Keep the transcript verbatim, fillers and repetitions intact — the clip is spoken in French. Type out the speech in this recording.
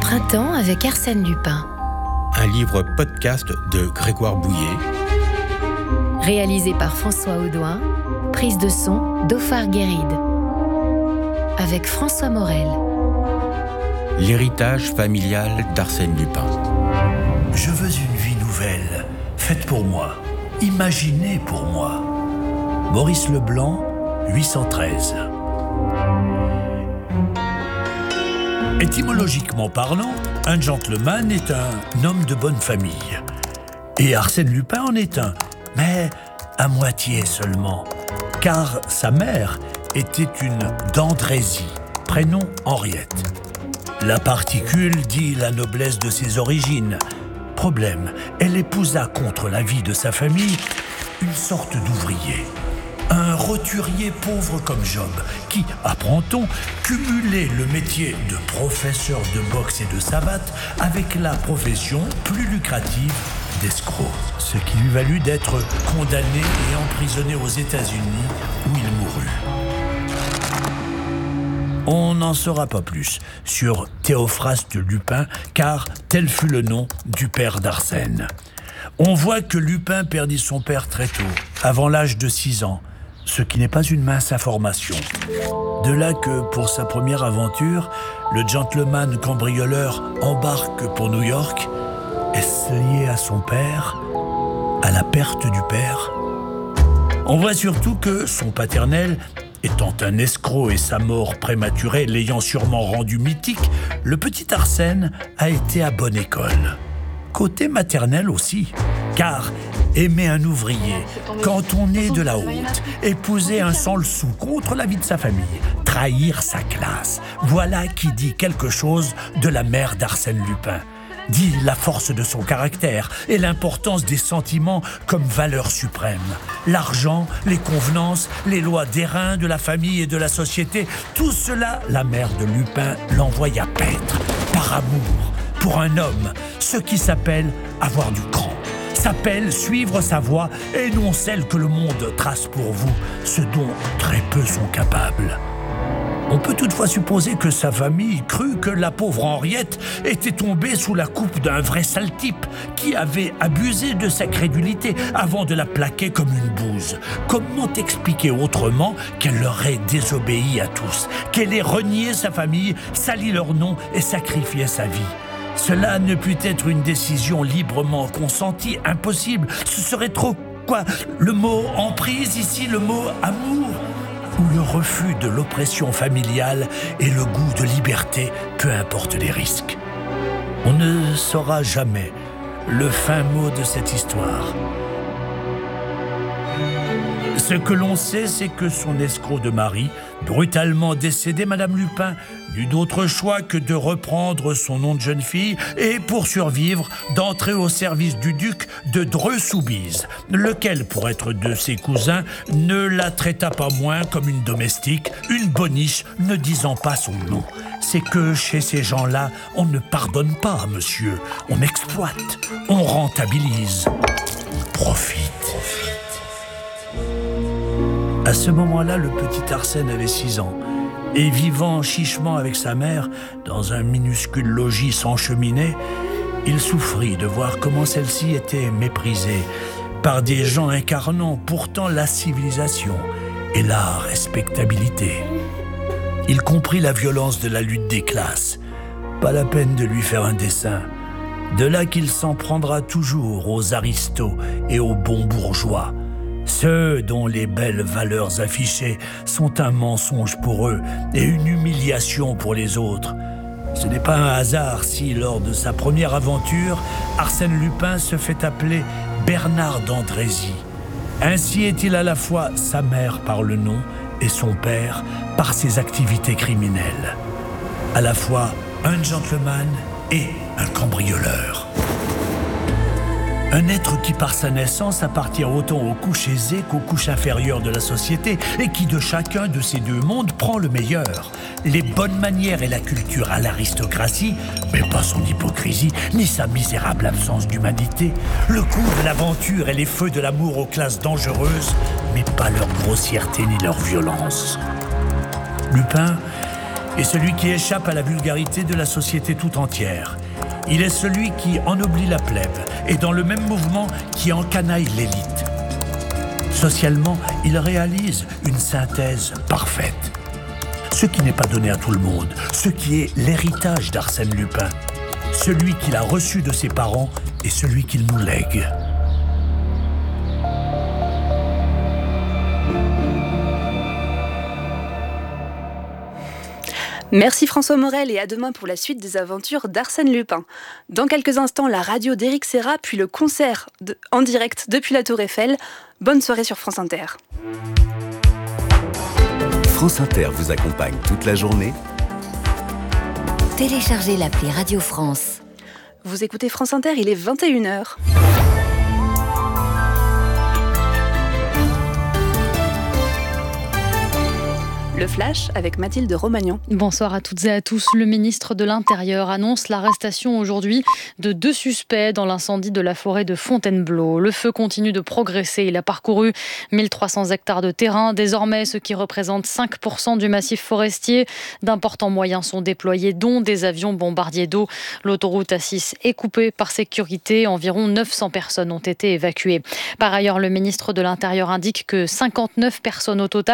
Printemps avec Arsène Lupin. Un livre podcast de Grégoire Bouillet. Réalisé par François Audouin. Prise de son d'Ophar Guéride. Avec François Morel. L'héritage familial d'Arsène Lupin. Je veux une vie nouvelle, faite pour moi, imaginée pour moi. Maurice Leblanc, huit cent treize. Étymologiquement parlant, un gentleman est un homme de bonne famille. Et Arsène Lupin en est un, mais à moitié seulement, car sa mère était une d'Andrézy, prénom Henriette. La particule dit la noblesse de ses origines. Problème, elle épousa contre l'avis de sa famille une sorte d'ouvrier. Un roturier pauvre comme Job, qui, apprend-on, cumulait le métier de professeur de boxe et de savate avec la profession plus lucrative d'escroc. Ce qui lui valut d'être condamné et emprisonné aux États-Unis, où il mourut. On n'en saura pas plus sur Théophraste Lupin, car tel fut le nom du père d'Arsène. On voit que Lupin perdit son père très tôt, avant l'âge de six ans, ce qui n'est pas une mince information. De là que, pour sa première aventure, le gentleman cambrioleur embarque pour New York. Est-ce lié à son père, à la perte du père? On voit surtout que son paternel, étant un escroc et sa mort prématurée l'ayant sûrement rendu mythique, le petit Arsène a été à bonne école. Côté maternel aussi, car aimer un ouvrier, quand on est de la haute, épouser un sans-le-sou contre l'avis de sa famille, trahir sa classe, voilà qui dit quelque chose de la mère d'Arsène Lupin. Dit la force de son caractère et l'importance des sentiments comme valeur suprême. L'argent, les convenances, les lois d'airain de la famille et de la société, tout cela, la mère de Lupin l'envoya paître, par amour, pour un homme, ce qui s'appelle avoir du cran, s'appelle suivre sa voie et non celle que le monde trace pour vous, ce dont très peu sont capables. On peut toutefois supposer que sa famille crut que la pauvre Henriette était tombée sous la coupe d'un vrai sale type qui avait abusé de sa crédulité avant de la plaquer comme une bouse. Comment expliquer autrement qu'elle leur ait désobéi à tous, qu'elle ait renié sa famille, sali leur nom et sacrifié sa vie? Cela ne put être une décision librement consentie, impossible. Ce serait trop, quoi, le mot emprise ici, le mot amour, ou le refus de l'oppression familiale et le goût de liberté, peu importe les risques. On ne saura jamais le fin mot de cette histoire. Ce que l'on sait, c'est que son escroc de mari, brutalement décédé, Madame Lupin, n'eut d'autre choix que de reprendre son nom de jeune fille et, pour survivre, d'entrer au service du duc de Dreux-Soubise, lequel, pour être de ses cousins, ne la traita pas moins comme une domestique, une boniche ne disant pas son nom. C'est que chez ces gens-là, on ne pardonne pas, monsieur. On exploite, on rentabilise, on profite. À ce moment-là, le petit Arsène avait six ans, et vivant chichement avec sa mère, dans un minuscule logis sans cheminée, il souffrit de voir comment celle-ci était méprisée par des gens incarnant pourtant la civilisation et la respectabilité. Il comprit la violence de la lutte des classes. Pas la peine de lui faire un dessin. De là qu'il s'en prendra toujours aux aristos et aux bons bourgeois. Ceux dont les belles valeurs affichées sont un mensonge pour eux et une humiliation pour les autres. Ce n'est pas un hasard si, lors de sa première aventure, Arsène Lupin se fait appeler Bernard d'Andrézy. Ainsi est-il à la fois sa mère par le nom et son père par ses activités criminelles. À la fois un gentleman et un cambrioleur. Un être qui, par sa naissance, appartient autant aux couches aisées qu'aux couches inférieures de la société et qui, de chacun de ces deux mondes, prend le meilleur. Les bonnes manières et la culture à l'aristocratie, mais pas son hypocrisie, ni sa misérable absence d'humanité. Le coup de l'aventure et les feux de l'amour aux classes dangereuses, mais pas leur grossièreté ni leur violence. Lupin et celui qui échappe à la vulgarité de la société tout entière. Il est celui qui ennoblit la plèbe et dans le même mouvement qui encanaille l'élite. Socialement, il réalise une synthèse parfaite. Ce qui n'est pas donné à tout le monde, ce qui est l'héritage d'Arsène Lupin, celui qu'il a reçu de ses parents et celui qu'il nous lègue. Merci François Morel et à demain pour la suite des aventures d'Arsène Lupin. Dans quelques instants, la radio d'Éric Serra, puis le concert de, en direct depuis la Tour Eiffel. Bonne soirée sur France Inter. France Inter vous accompagne toute la journée. Téléchargez l'appli Radio France. Vous écoutez France Inter, il est vingt et une heures. Le Flash avec Mathilde Romagnan. Bonsoir à toutes et à tous. Le ministre de l'Intérieur annonce l'arrestation aujourd'hui de deux suspects dans l'incendie de la forêt de Fontainebleau. Le feu continue de progresser. Il a parcouru mille trois cents hectares de terrain. Désormais, ce qui représente cinq pour cent du massif forestier. D'importants moyens sont déployés, dont des avions bombardiers d'eau. L'autoroute A six est coupée par sécurité. Environ neuf cents personnes ont été évacuées. Par ailleurs, le ministre de l'Intérieur indique que cinquante-neuf personnes au total